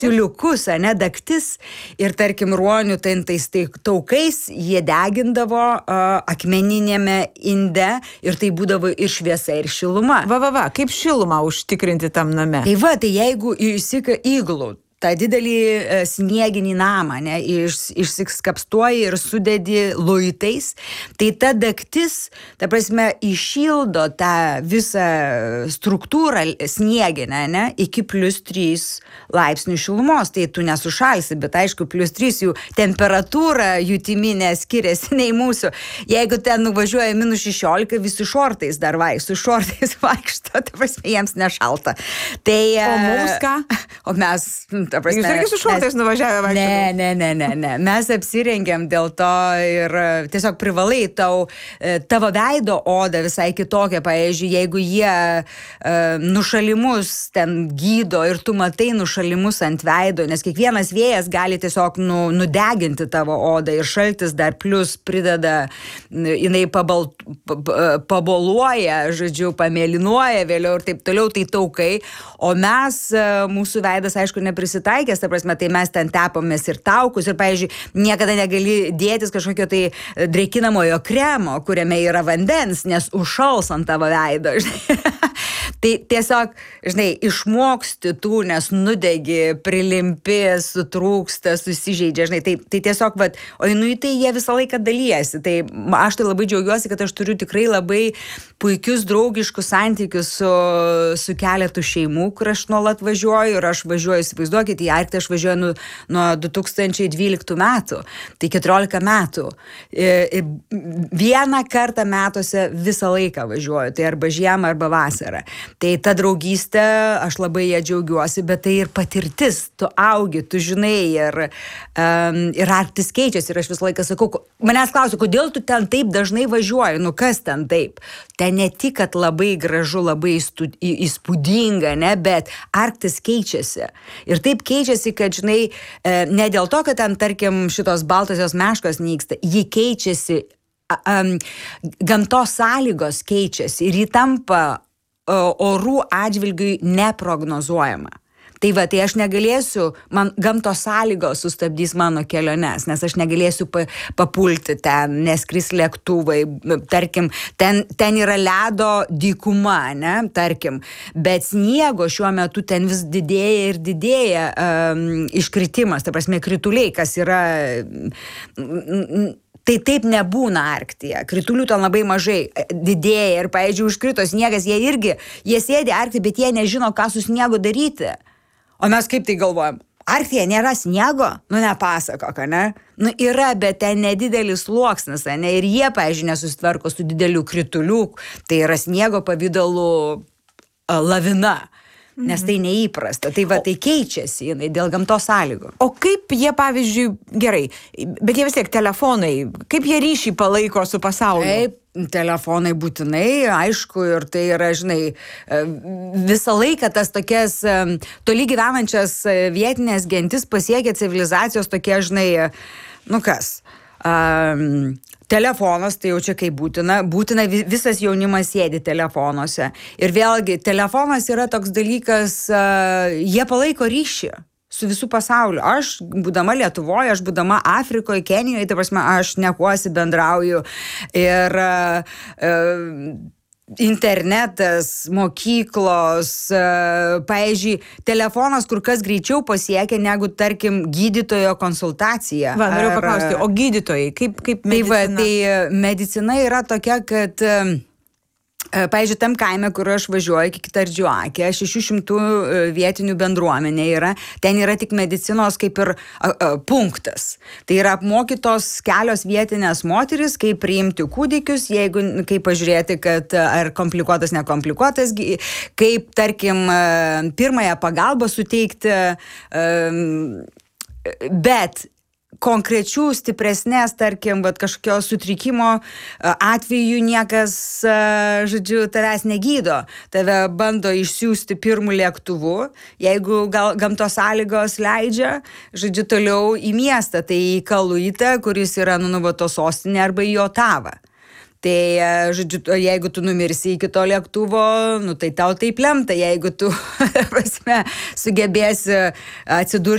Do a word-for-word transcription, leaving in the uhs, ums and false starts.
tiuliukus, ne, daktis ir tarkim ruonių tais taukais jie degindavo uh, akmeninėme inde ir tai būdavo ir šviesa, ir šiluma. Va, va, va, kaip šilumą užtikrinti tam name? Tai va, tai jeigu įsika įglų, tą didelį snieginį namą, ne, iš, išsikapstuoji ir sudedi luitais, tai ta daktis, ta prasme, iššildo tą visą struktūrą snieginę, ne, iki plus trys laipsnių šilumos, tai tu nesušalsi, bet aišku, plus trys jų temperatūra jutiminė skiriasi nei mūsų. Jeigu ten nuvažiuoja minus šešiolika, visi šortais dar vaik, su šortais vaikšto, ta prasme, jiems nešalta. Tai, o mums ką? O mes... Prasme, jūs irgi su šortais nuvažiavę vaikščioti? Ne, ne, ne, ne, ne. Mes apsirengiam dėl to ir tiesiog privalai tau, tavo veido oda visai kitokia, pavyzdžiui, jeigu jie uh, nušalimus ten gydo ir tu matai nušalimus ant veido, nes kiekvienas vėjas gali tiesiog nu, nudeginti tavo odą ir šaltis dar plus prideda, jinai pabal, paboluoja, žodžiu, pamėlynuoja vėliau ir taip toliau, tai taukai, o mes, mūsų veidas, aišku, neprisitaikęs, ta prasme, tai mes ten tepomės ir taukus ir, pavyzdžiui, niekada negali dėtis kažkokio tai drėkinamojo kremo, kuriame yra vandens, nes užšals ant tavo veido, žinai. Tai tiesiog, žinai, išmoksti tų, nes nudegi, prilimpi, sutrūksta, susižeidžia, žinai, tai, tai tiesiog, vat, o inuitai jie visą laiką dalyjasi, tai aš tai labai džiaugiuosi, kad aš turiu tikrai labai puikius draugiškus santykius su, su keletu šeimų, kur aš nuolat važiuoju ir aš važiuoju, įsivaizduokit, į Arktį aš važiuoju nu, nuo du tūkstančiai dvyliktų metų, tai keturiolika metų. Vieną kartą metuose visą laiką važiuoju, tai arba žiemą, arba vasarą. Tai ta draugystė, aš labai ją džiaugiuosi, bet tai ir patirtis, tu augi, tu žinai, ir, um, ir Arktis keičiasi, ir aš visą laiką sakau, manęs klausia, kodėl tu ten taip dažnai važiuoji, nu kas ten taip? Ten ne tik, kad labai gražu, labai įspūdinga, ne, bet Arktis keičiasi. Ir taip keičiasi, kad, žinai, ne dėl to, kad ten, tarkim, šitos baltosios meškos nyksta, ji keičiasi, um, gamtos sąlygos keičiasi ir ji tampa orų atžvilgiui neprognozuojama. Tai va, tai aš negalėsiu, man gamtos sąlygos sustabdys mano keliones, nes aš negalėsiu pa, papulti ten, neskris lėktuvai, tarkim, ten, ten yra ledo dykuma, ne, tarkim, bet sniego šiuo metu ten vis didėja ir didėja um, iškritimas, ta prasme, krituliai, kas yra... Mm, Tai taip nebūna Arktyje. Kritulių ten labai mažai didėja ir, pavyzdžiui, užkrito sniegas, jie irgi, jie sėdi Arktyje, bet jie nežino, ką su sniegu daryti. O mes kaip tai galvojam? Arktyje nėra sniego? Nu, nepasakok, ne? Nu, yra, bet ten nedidelis sluoksnis, ne? Ir jie, pavyzdžiui, nesusitvarko su dideliu krituliu, tai yra sniego pavidalu lavina. Nes tai neįprasta, tai va, tai keičiasi jinai dėl gamtos sąlygų. O kaip jie, pavyzdžiui, gerai, bet jie vis tiek telefonai, kaip jie ryšį palaiko su pasauliu? Taip, telefonai būtinai, aišku, ir tai yra, žinai, visą laiką tas tokias toli gyvenančias vietinės gentis pasiekia civilizacijos tokie, žinai, nu kas... Um, Telefonas, tai jau čia kaip būtina, būtina visas jaunimas sėdi telefonuose. Ir vėlgi, telefonas yra toks dalykas, uh, jie palaiko ryšį su visų pasauliu. Aš, būdama Lietuvoje, aš būdama Afrikoje, Kenijoje, tai prasme, aš nekuosi bendrauju. Ir... Uh, uh, internetas, mokyklos, pavyzdžiui, telefonas kur kas greičiau pasiekia negu, tarkim, gydytojo konsultacija. Va, noriu paklausti, o gydytojai, kaip, kaip medicina? Tai, va, tai medicina yra tokia, kad... Pavyzdžiui, tam kaime, kur aš važiuoju iki Kitardžiuakė, šešių šimtų vietinių bendruomenė yra, ten yra tik medicinos kaip ir a, a, punktas. Tai yra apmokytos kelios vietinės moteris, kaip priimti kūdikius, jeigu, kaip pažiūrėti, kad ar komplikuotas, nekomplikuotas, kaip, tarkim, pirmąją pagalbą suteikti, bet konkrečių stipresnės, tarkim, vat, kažkokio sutrikimo atveju niekas, žodžiu, tavęs negydo. Tave bando išsiųsti pirmų lėktuvų, jeigu gal, gamtos sąlygos leidžia, žodžiu, toliau į miestą, tai į Kaluitą, kuris yra Nunuvato sostinė, arba į Otavą. Tai, žodžiu, jeigu tu numirsi iki to lėktuvo, nu, tai tau taip lemta, jeigu tu, prasme, sugebėsi atsidurti